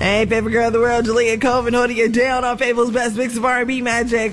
Hey, favorite girl of the world, Jalea Colvin, holding you down on Fable's Best Mix of R&B Magic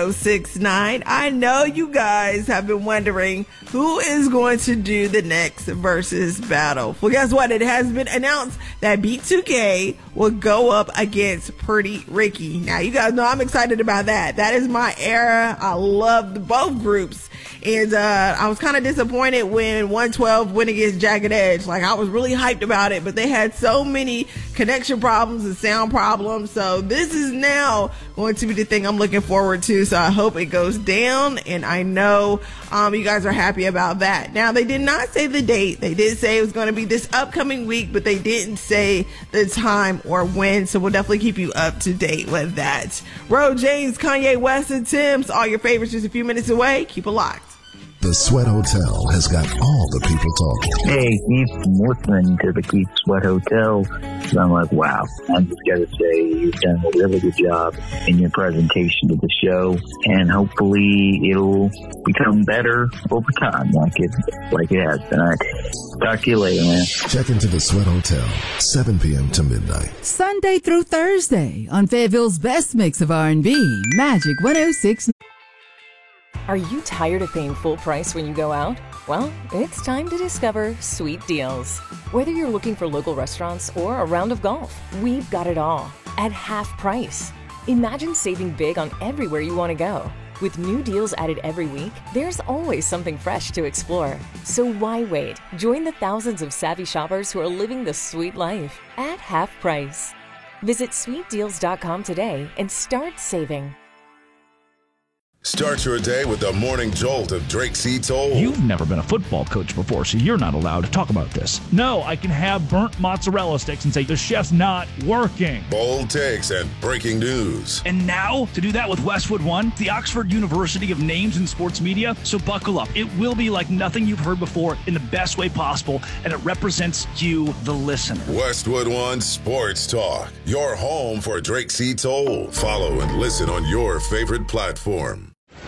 106.9. I know you guys have been wondering who is going to do the next versus battle. Well, guess what? It has been announced that Beat2K will go up against Pretty Ricky. Now, you guys know I'm excited about that. That is my era. I love both groups. And I was kind of disappointed when 112 went against Jagged Edge. Like, I was really hyped about it, but they had so many connection problems and sound problems. So this is now going to be the thing I'm looking forward to. So I hope it goes down, and I know you guys are happy about that. Now, they did not say the date. They did say it was going to be this upcoming week, but they didn't say the time or when. So we'll definitely keep you up to date with that. Ro James, Kanye West, and Tim's, all your favorites just a few minutes away. Keep it locked. The Sweat Hotel has got all the people talking. Hey, Keith, I'm listening to the Keith Sweat Hotel. So I'm like, wow. I'm just got to say, you've done a really good job in your presentation to the show, and hopefully it'll become better over time, like it has been. All right. Talk to you later, man. Check into the Sweat Hotel, 7 p.m. to midnight. Sunday through Thursday on Fayetteville's Best Mix of R&B, Magic 106. Are you tired of paying full price when you go out? Well, it's time to discover Sweet Deals. Whether you're looking for local restaurants or a round of golf, we've got it all at half price. Imagine saving big on everywhere you want to go. With new deals added every week, there's always something fresh to explore. So why wait? Join the thousands of savvy shoppers who are living the sweet life at half price. Visit sweetdeals.com today and start saving. Start your day with the morning jolt of Drake C. Toll. You've never been a football coach before, so you're not allowed to talk about this. No, I can have burnt mozzarella sticks and say the chef's not working. Bold takes and breaking news. And now, to do that with Westwood One, the Oxford University of Names in Sports Media. So buckle up. It will be like nothing you've heard before in the best way possible, and it represents you, the listener. Westwood One Sports Talk, your home for Drake C. Toll. Follow and listen on your favorite platform.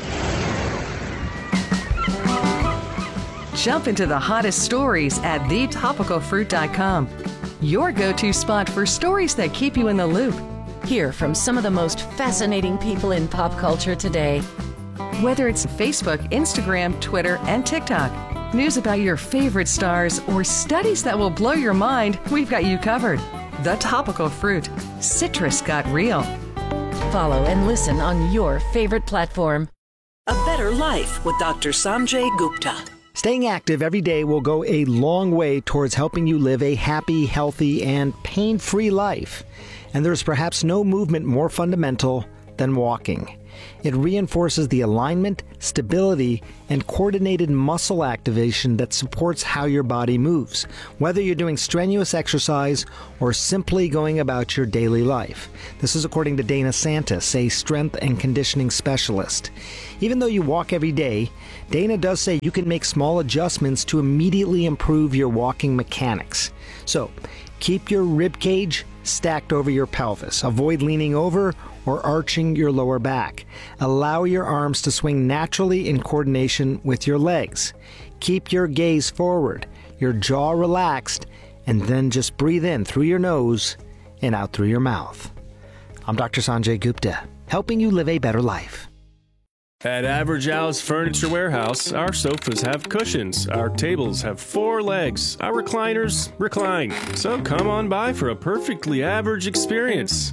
Jump into the hottest stories at thetopicalfruit.com. Your go-to spot for stories that keep you in the loop. Hear from some of the most fascinating people in pop culture today. Whether it's Facebook, Instagram, Twitter, and TikTok, news about your favorite stars, or studies that will blow your mind, we've got you covered. The Topical Fruit. Citrus got real. Follow and listen on your favorite platform. A Better Life with Dr. Sanjay Gupta. Staying active every day will go a long way towards helping you live a happy, healthy, and pain-free life. And there's perhaps no movement more fundamental than walking. It reinforces the alignment, stability, and coordinated muscle activation that supports how your body moves, whether you're doing strenuous exercise or simply going about your daily life. This is according to Dana Santis, a strength and conditioning specialist. Even though you walk every day, Dana does say you can make small adjustments to immediately improve your walking mechanics. So, keep your rib cage stacked over your pelvis. Avoid leaning over or arching your lower back. Allow your arms to swing naturally in coordination with your legs. Keep your gaze forward, your jaw relaxed, and then just breathe in through your nose and out through your mouth. I'm Dr. Sanjay Gupta, helping you live a better life. At Average Al's Furniture Warehouse, our sofas have cushions, our tables have 4 legs, our recliners recline. So come on by for a perfectly average experience.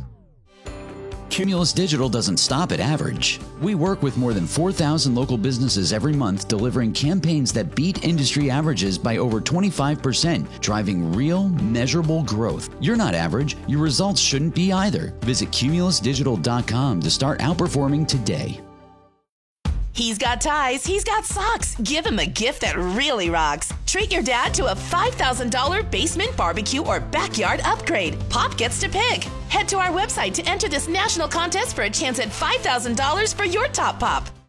Cumulus Digital doesn't stop at average. We work with more than 4,000 local businesses every month, delivering campaigns that beat industry averages by over 25%, driving real, measurable growth. You're not average. Your results shouldn't be either. Visit cumulusdigital.com to start outperforming today. He's got ties, he's got socks. Give him a gift that really rocks. Treat your dad to a $5,000 basement barbecue or backyard upgrade. Pop gets to pick. Head to our website to enter this national contest for a chance at $5,000 for your top pop.